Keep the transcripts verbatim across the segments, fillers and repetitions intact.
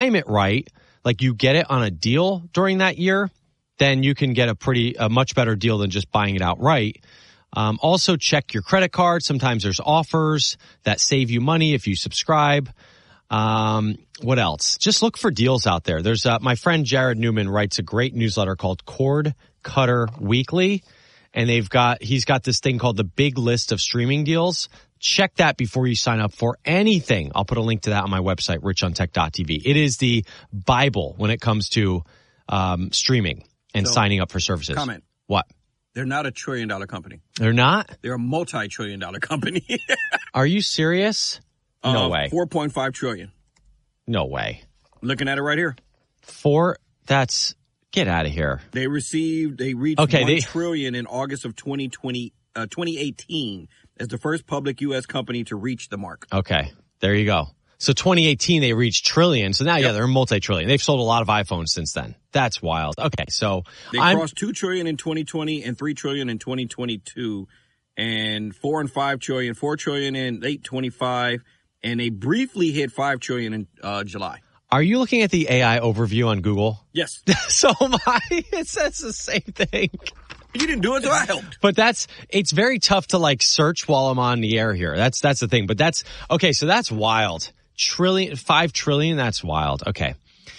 time it right, like you get it on a deal during that year, then you can get a pretty, a much better deal than just buying it outright. Um, also check your credit card. Sometimes there's offers that save you money if you subscribe. Um, what else? Just look for deals out there. There's, uh, my friend Jared Newman writes a great newsletter called Cord Cutter Weekly. And they've got, he's got this thing called the Big List of Streaming Deals. Check that before you sign up for anything. I'll put a link to that on my website, rich on tech dot t v. It is the Bible when it comes to, um, streaming and so, signing up for services. Comment. What? They're not a trillion dollar company. They're not? They're a multi-trillion dollar company. Are you serious? No uh, way. four point five trillion. No way. Looking at it right here. Four, that's, get out of here. They received, they reached okay, one they, trillion in August of twenty twenty, uh, twenty eighteen as the first public U S company to reach the mark. Okay, there you go. So twenty eighteen, they reached trillion. So now, yep. yeah, they're multi-trillion. They've sold a lot of iPhones since then. That's wild. Okay, so. They I'm, crossed two trillion in twenty twenty and three trillion in twenty twenty-two and four and five trillion, four trillion in late twenty-five, and they briefly hit five trillion in uh, July. Are you looking at the A I overview on Google? Yes. So am I. It says the same thing. You didn't do it, so I helped. But that's, it's very tough to like search while I'm on the air here. That's, that's the thing. But that's, okay, so that's wild. Trillion, five trillion, that's wild. Okay.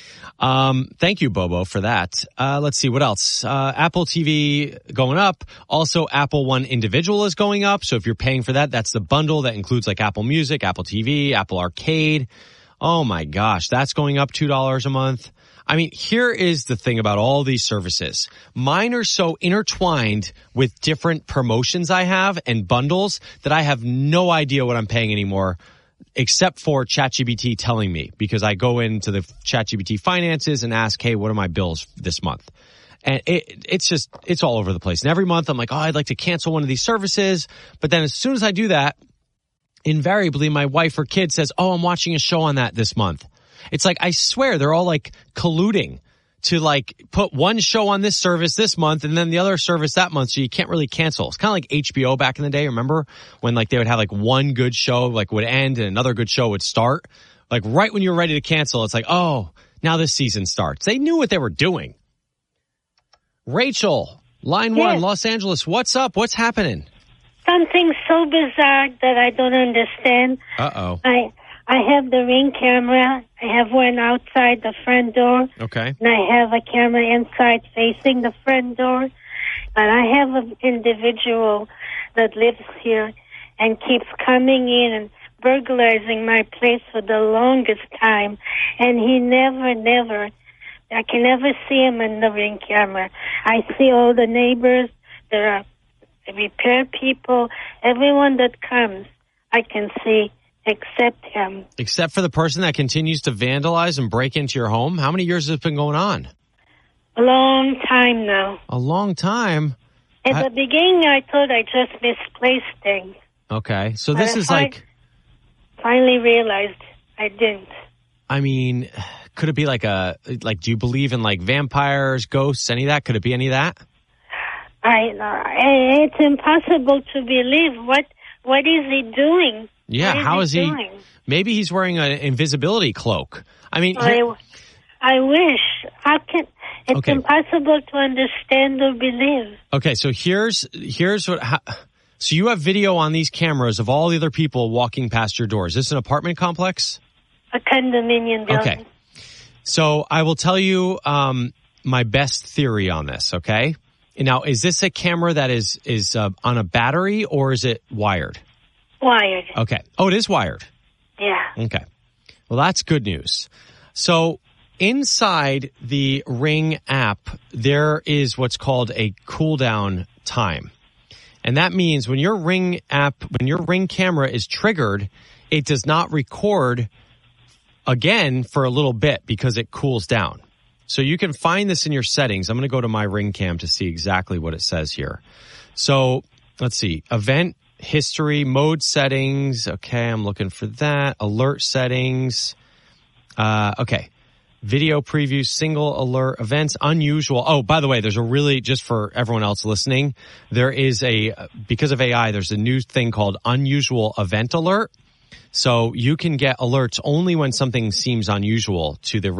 Um, thank you, Bobo, for that. Uh, let's see, what else? Uh, Apple T V going up. Also, Apple One Individual is going up. So if you're paying for that, that's the bundle that includes like Apple Music, Apple T V, Apple Arcade. Oh my gosh, that's going up two dollars a month. I mean, here is the thing about all these services. Mine are so intertwined with different promotions I have and bundles that I have no idea what I'm paying anymore, except for ChatGPT telling me, because I go into the ChatGPT finances and ask, hey, what are my bills this month? And it, it's just, it's all over the place. And every month I'm like, oh, I'd like to cancel one of these services. But then as soon as I do that, invariably my wife or kid says, oh, I'm watching a show on that this month. It's like, I swear they're all like colluding to like put one show on this service this month and then the other service that month, so you can't really cancel. It's kind of like H B O back in the day. Remember when like they would have like one good show like would end and another good show would start? Like right when you're ready to cancel, it's like, oh, now this season starts. They knew what they were doing. Rachel, line yes. one, Los Angeles. What's up? What's happening? Something so bizarre that I don't understand. Uh-oh. I I have the Ring camera. I have one outside the front door. Okay. And I have a camera inside facing the front door. But I have an individual that lives here and keeps coming in and burglarizing my place for the longest time. And he never, never, I can never see him in the Ring camera. I see all the neighbors. There are repair people, everyone that comes, I can see except him. Except for the person that continues to vandalize and break into your home? How many years has it been going on? A long time now. A long time? At I... the beginning, I thought I just misplaced things. Okay, so this but is I like... finally realized I didn't. I mean, could it be like a... Like, do you believe in like vampires, ghosts, any of that? Could it be any of that? I know. It's impossible to believe. What What is he doing? Yeah, is how he is he? Doing? Maybe he's wearing an invisibility cloak. I mean, I, here, I wish. How can? It's okay. impossible to understand or believe. Okay, so here's here's what. How, so you have video on these cameras of all the other people walking past your door. Is this an apartment complex? A condominium building. Okay. So I will tell you um, my best theory on this. Okay. Now, is this a camera that is is uh, on a battery or is it wired? Wired. Okay. Oh, it is wired. Yeah. Okay. Well, that's good news. So inside the Ring app, there is what's called a cooldown time. And that means when your Ring app, when your Ring camera is triggered, it does not record again for a little bit because it cools down. So you can find this in your settings. I'm going to go to my Ring Cam to see exactly what it says here. So let's see. Event history, mode settings. Okay, I'm looking for that. Alert settings. Uh, okay. Video preview, single alert, events, unusual. Oh, by the way, there's a really, just for everyone else listening, there is a, because of A I, there's a new thing called unusual event alert. So you can get alerts only when something seems unusual to the